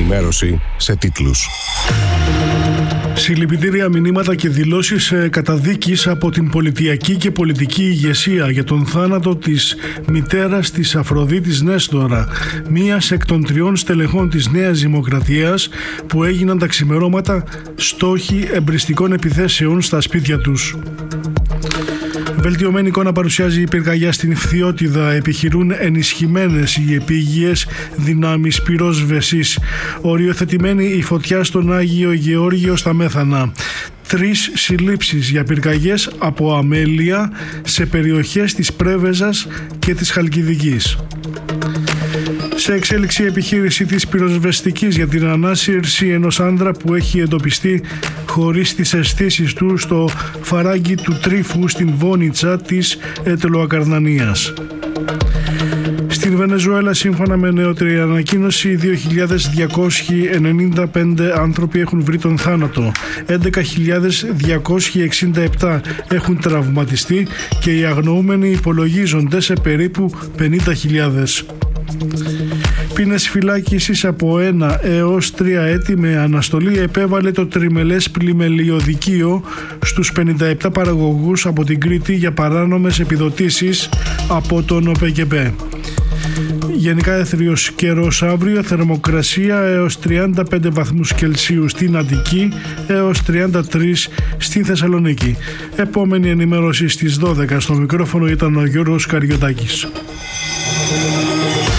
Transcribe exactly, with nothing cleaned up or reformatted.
ενημέρωση σε τίτλους. Συλληπιτήρια μηνύματα και δηλώσεις καταδίκης από την πολιτιακή και πολιτική ηγεσία για τον θάνατο της μητέρας της Αφροδίτης Νέστορα, μίας εκ των τριών στελεχών της Νέας Δημοκρατίας που έγιναν τα ξημερώματα στόχοι εμπριστικών επιθέσεων στα σπίτια τους. Βελτιωμένη εικόνα παρουσιάζει η πυρκαγιά στην Φθιώτιδα. Επιχειρούν ενισχυμένες οι επίγειες δυνάμεις πυρόσβεσης. Οριοθετημένη η φωτιά στον Άγιο Γεώργιο στα Μέθανα. Τρεις συλλήψεις για πυρκαγιές από αμέλεια σε περιοχές της Πρέβεζας και της Χαλκιδικής. Σε εξέλιξη επιχείρηση της πυροσβεστικής για την ανάσυρση ενός άντρα που έχει εντοπιστεί χωρίς τις αισθήσεις του στο φαράγγι του Τρίφου στην Βόνιτσα της Ετωλοακαρνανίας. Στην Βενεζουέλα, σύμφωνα με νεότερη ανακοίνωση, δύο χιλιάδες διακόσιοι ενενήντα πέντε άνθρωποι έχουν βρει τον θάνατο, έντεκα χιλιάδες διακόσιοι εξήντα επτά έχουν τραυματιστεί και οι αγνοούμενοι υπολογίζονται σε περίπου πενήντα χιλιάδες. Ποινές φυλάκισης από ένα έως τρία έτη με αναστολή επέβαλε το τριμελές πλημελιωδικείο στους πενήντα επτά παραγωγούς από την Κρήτη για παράνομες επιδοτήσεις από τον ΟΠΕΚΕΠΕ. Γενικά έθριος καιρός αύριο, θερμοκρασία έως τριάντα πέντε βαθμούς Κελσίου στην Αττική έως τριάντα τρία στην Θεσσαλονίκη. Επόμενη ενημέρωση στις δώδεκα. Στο μικρόφωνο ήταν ο Γιώργος Καριωτάκης.